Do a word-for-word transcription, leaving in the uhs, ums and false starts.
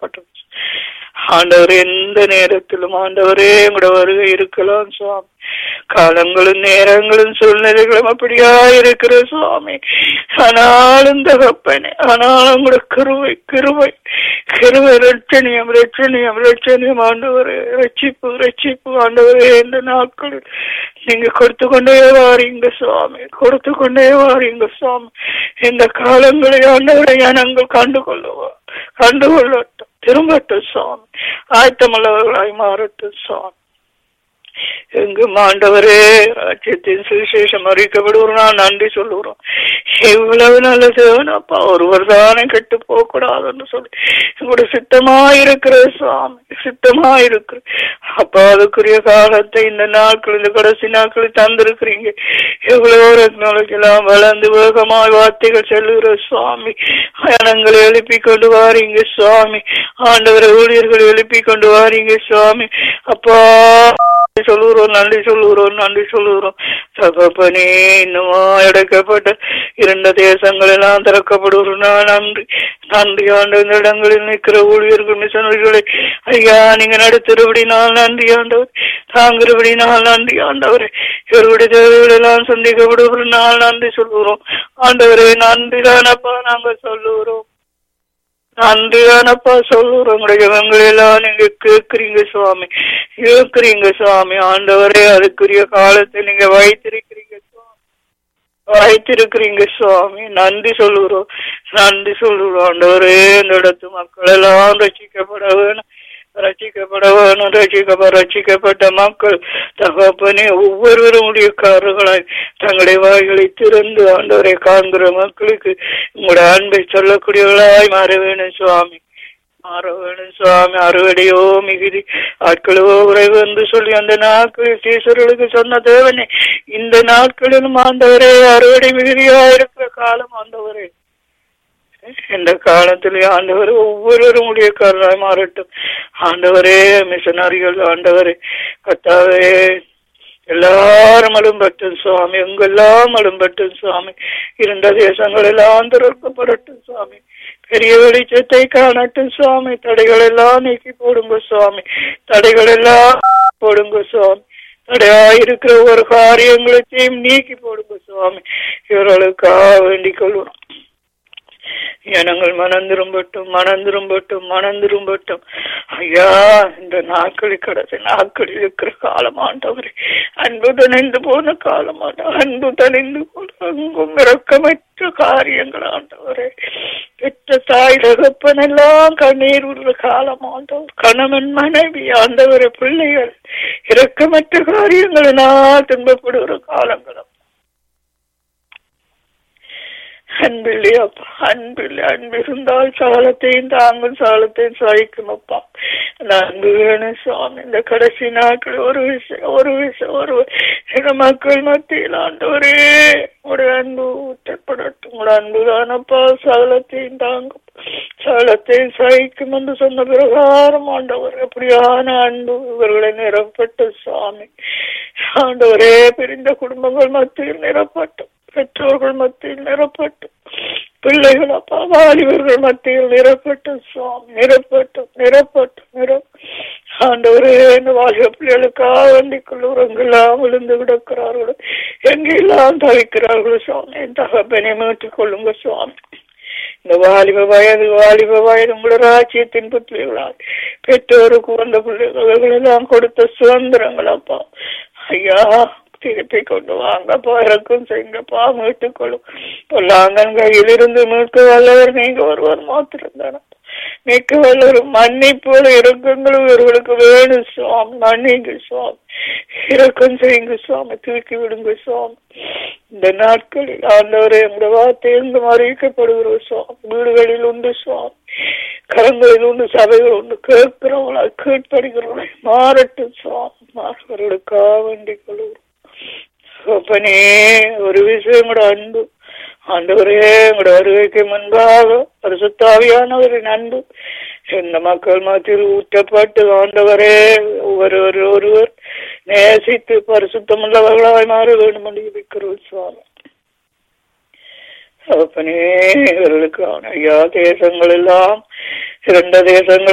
திறக்கப்பட்டது. ஆண்டவர் எந்த நேரத்திலும் ஆண்டவரே உங்களோட வருகை இருக்கலாம் சுவாமி. காலங்களும் நேரங்களும் சூழ்நிலைகளும் அப்படியா இருக்கிற சுவாமி. ஆனாலும் தகப்பனே, ஆனாலும் உங்களோட கிருபை கிருபை கிருபை ரட்சணியம் ரட்சணியம் ரட்சணியம் ஆண்டவரே, ரட்சிப்பு ரட்சிப்பு ஆண்டவரே. இந்த நாட்களில் நீங்க கொடுத்து கொண்டே வாரீங்க சுவாமி, கொடுத்து கொண்டே வாரீங்க சுவாமி. இந்த காலங்களை ஆண்டவரை நாங்கள் கண்டுகொள்ளுவா கண்டுகொள்ளட்டும், திரும்பட்டும் சுவாமி, ஆயத்தமுள்ளவர்களாய் மாறட்டும் சுவாமி. எங்கும் ஆண்டவரே ராஜ்யத்தின் சுவிசேஷம் அறிக்கப்படுவோம், நன்றி சொல்லுகிறோம். எவ்வளவு நல்ல தேவன் அப்பா, ஒருவர் தானே கெட்டு போக கூடாதுன்னு சொல்லி உங்களோட சித்தமாயிருக்கிற சுவாமி, சித்தமாயிருக்கிற அப்பா. அதுக்குரிய காலத்தை இந்த நாட்கள், இந்த கடைசி நாட்களில் தந்திருக்கிறீங்க. எவ்வளவு டெக்னாலஜி எல்லாம் வளர்ந்து வேகமாய் வார்த்தைகள் செல்லுகிற சுவாமி. பயணங்களை எழுப்பி கொண்டு வாரீங்க சுவாமி. ஆண்டவரை ஊழியர்களை எழுப்பி கொண்டு வாரீங்க சுவாமி. அப்பா சொல்லுகிறோம், நன்றி சொல்லுகிறோம், நன்றி சொல்லுகிறோம். தகப்பனே, இன்னுமா அடைக்கப்பட்ட இரண்டு தேசங்கள் எல்லாம் திறக்கப்படுகிறோம். நன்றி நன்றி ஆண்டு. இந்த இடங்களில் நிற்கிற ஊழியர்கள் மிஷனரிகளை ஐயா நீங்க நடத்துறபடினால் நன்றி ஆண்டவர், தாங்கிறபடினால் நன்றி ஆண்டவரே. இவருடைய தேவைகள் எல்லாம் சந்திக்கப்படுகிறோம், நன்றி சொல்லுகிறோம் ஆண்டவரே. நன்றி தானப்பா நாங்கள் சொல்லுகிறோம், நன்றியானப்பா சொல்லுறோம். உங்களுடைய எல்லாம் நீங்க கேட்கிறீங்க சுவாமி, கேட்கிறீங்க சுவாமி. ஆண்டவரே, அதுக்குரிய காலத்தை நீங்க வைத்திருக்கிறீங்க சுவாமி, வைத்திருக்கிறீங்க சுவாமி. நன்றி சொல்லுறோம், நன்றி சொல்லுறோம் ஆண்டவரே. இந்த இடத்து மக்கள் எல்லாம் ரட்சிக்கப்பட வேணும், ரட்சிக்கப்பட வேணும், ரட்சிக்கப்ப ரட்சிக்கப்பட்ட மக்கள் தகப்பனே ஒவ்வொருவரும் உடையக்காரர்களாய் தங்களுடைய வாய்களை திறந்து ஆண்டவரை காண்கிற மக்களுக்கு உங்களுடைய அன்பை சொல்லக்கூடியவர்களாய் மாற வேணும் சுவாமி, மாற வேணும் சுவாமி. அறுவடையோ மிகுதி, ஆட்களோ உறைவு என்று சொல்லி அந்த நாட்களில் சீசர்களுக்கு சொன்ன தேவனே, இந்த நாட்களிலும் ஆண்டவரே அறுவடை மிகுதியா இருக்கிற காலம் ஆண்டவரே. இந்த காலத்திலே ஆண்டவர் ஒவ்வொருவரும் உடையக்காரராய் மாறட்டும் ஆண்டவரே. மிஷனரிகள் ஆண்டவரே கர்த்தாவே எல்லாரும் அலும்பட்டும் சுவாமி, எங்கெல்லாம் அலும்பட்டும் சுவாமி. இருந்த தேசங்கள் எல்லாம் திறக்கப்படட்டும் சுவாமி. பெரிய வெளிச்சத்தை காணட்டும் சுவாமி. தடைகள் எல்லாம் நீக்கி போடுங்க சுவாமி, தடைகள் எல்லாம் போடுங்க சுவாமி. தடையாயிருக்கிற ஒரு காரியங்களையும் நீக்கி போடுங்க சுவாமி. இவர்களுக்காக வேண்டிக் கொள்வோம். ஜனங்கள் மனந்திரும்பட்டும், மனந்திரும்பட்டும், மனந்திரும்பட்டும் ஐயா. இந்த நாட்களில் கடைசி நாட்களில் இருக்கிற காலமாண்டவரே, அன்பு தணிந்து போன காலமாண்ட, அன்பு தணிந்து போன அங்கும் இறக்கமற்ற காரியங்கள் ஆண்டவரே. பெற்ற தாய் தகப்பன் எல்லாம் கண்ணீர் உள்ள காலமாண்டவர். கணவன் மனைவி ஆண்டவரை பிள்ளைகள் இறக்கமற்ற காரியங்களினால் துன்பப்படுகிற காலங்களும் அன்பில்லை அப்பா, அன்பில்லை. அன்பு இருந்தால் சாலத்தையும் தாங்கும், சாலத்தையும் சாய்க்கும் அப்பா. அன்பு வேணும் சுவாமி. இந்த கடைசி நாட்கள் ஒரு விஷயம் ஒரு விஷயம் ஒரு மக்கள் மத்தியில் ஆண்டவரே உடைய அன்பு ஊற்றப்படட்டும். உங்களோட அன்புதானப்பா சாலத்தையும் தாங்கும், சாலத்தையும் சாய்க்கும் என்று சொன்ன பிரகாரம் ஆண்டவர் அப்படியான அன்பு இவர்களை நிரப்பட்ட சுவாமி. ஆண்டவரே பிரிந்த குடும்பங்கள் மத்தியில் நிரப்பட்டும், பெற்றோர்கள் மத்தியில் நிரப்பட்டும், பிள்ளைகள் அப்பா வாலிபர்கள் மத்தியில் நிரப்பட்டும் சுவாமி, நிரப்பட்டும் நிரப்பட்டும் நிரப்ப ஆண்டவரே. இந்த வாலிப பிள்ளைகளுக்காக வேண்டிக் கொள்ளுகிறோம். எங்கெல்லாம் விழுந்து கிடக்கிறார்களோ, எங்கெல்லாம் தவிக்கிறார்களோ சுவாமி, என் தகப்பனை மீட்டுக் கொள்ளுங்க சுவாமி. இந்த வாலிப வயது வாலிப வயது உங்களோட ராஜ்யத்தின் புத்திரிகளால் பெற்றோருக்கு வந்த பிள்ளைகள் எல்லாம் கொடுத்த சுதந்திரங்கள் அப்பா ஐயா திருப்பி கொண்டு வாங்கப்பா, இறக்கும் செய்யுங்கப்பா, மீட்டுக் கொள்ளும். பொல்லாங்கன் கையிலிருந்து மீட்க வல்லவர் நீங்க ஒருவர் மாத்திருந்தான மிக்க வல்லவர். மன்னிப்போல இறக்கங்களும் இவர்களுக்கு வேணும் சுவாமி. மன்னிங்க சுவாமி, இறக்கம் செய்யுங்க சுவாமி, தூக்கி விடுங்க சுவாமி. இந்த நாட்களில் ஆண்டவரே உங்க வார்த்தை எங்கும் அறிவிக்கப்படுகிற சுவாமி. வீடுகளில் உண்டு சுவாமி, கரங்களில் உண்டு, சபைகள் உண்டு. கேட்கிறவங்களா கீழ்ப்படுகிறவங்களை மாறட்டும் சுவாமி. மாறுவர்களுக்காக வேண்டிக் கொள்கிறோம். அப்பனே ஒரு விஷயம் கூட அன்பு ஆண்டவரே, உங்களோட வருகைக்கு முன்பாக பரிசுத்தாவியானவரின் அன்பு இந்த மக்கள் மத்தியில் ஊற்றப்பட்டு ஆண்டவரே ஒவ்வொருவர் ஒருவர் நேசித்து பரிசுத்தமுள்ளவர்களாய் மாற வேண்டும் என்று இருக்கிறோம் சுவாமி. அப்பனே இவர்களுக்கு ஐயா தேசங்கள் எல்லாம் இரண்ட தேசங்கள்